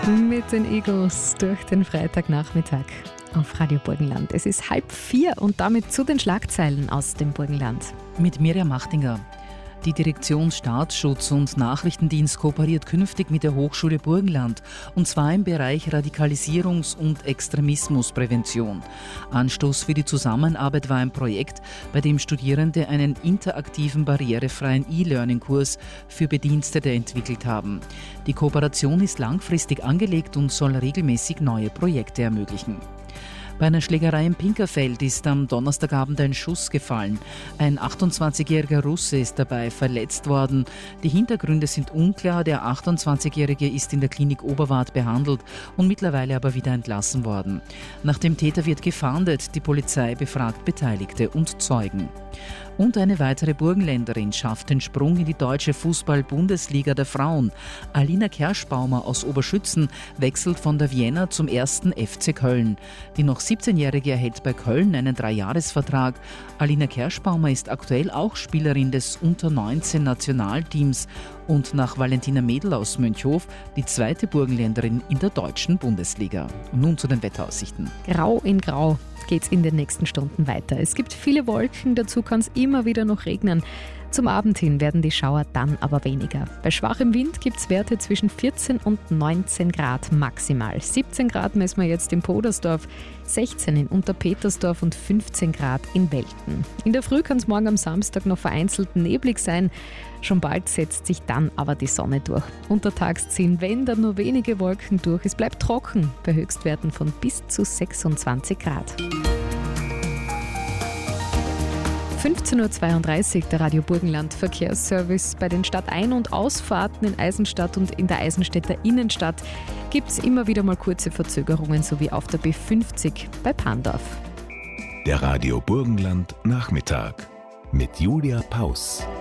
Mit den Eagles durch den Freitagnachmittag auf Radio Burgenland. Es ist 3:30 und damit zu den Schlagzeilen aus dem Burgenland. Mit Mirjam Machtinger. Die Direktion Staatsschutz und Nachrichtendienst kooperiert künftig mit der Hochschule Burgenland, und zwar im Bereich Radikalisierungs- und Extremismusprävention. Anstoß für die Zusammenarbeit war ein Projekt, bei dem Studierende einen interaktiven, barrierefreien E-Learning-Kurs für Bedienstete entwickelt haben. Die Kooperation ist langfristig angelegt und soll regelmäßig neue Projekte ermöglichen. Bei einer Schlägerei in Pinkerfeld ist am Donnerstagabend ein Schuss gefallen. Ein 28-jähriger Russe ist dabei verletzt worden. Die Hintergründe sind unklar. Der 28-jährige ist in der Klinik Oberwart behandelt und mittlerweile aber wieder entlassen worden. Nach dem Täter wird gefahndet. Die Polizei befragt Beteiligte und Zeugen. Und eine weitere Burgenländerin schafft den Sprung in die deutsche Fußball-Bundesliga der Frauen. Alina Kerschbaumer aus Oberschützen wechselt von der Vienna zum 1. FC Köln. Die noch 17-Jährige erhält bei Köln einen 3-Jahres-Vertrag. Alina Kerschbaumer ist aktuell auch Spielerin des Unter-19-Nationalteams und nach Valentina Mädel aus Mönchhof die zweite Burgenländerin in der deutschen Bundesliga. Und nun zu den Wetteraussichten. Grau in Grau geht's in den nächsten Stunden weiter. Es gibt viele Wolken, dazu kann es immer wieder noch regnen. Zum Abend hin werden die Schauer dann aber weniger. Bei schwachem Wind gibt es Werte zwischen 14 und 19 Grad maximal. 17 Grad messen wir jetzt in Podersdorf, 16 in Unterpetersdorf und 15 Grad in Welten. In der Früh kann es morgen am Samstag noch vereinzelt neblig sein. Schon bald setzt sich dann aber die Sonne durch. Untertags ziehen, wenn dann, nur wenige Wolken durch. Es bleibt trocken bei Höchstwerten von bis zu 26 Grad. 15.32 Uhr, der Radio Burgenland Verkehrsservice. Bei den Stadtein- und Ausfahrten in Eisenstadt und in der Eisenstädter Innenstadt gibt es immer wieder mal kurze Verzögerungen, sowie auf der B50 bei Pandorf. Der Radio Burgenland Nachmittag mit Julia Paus.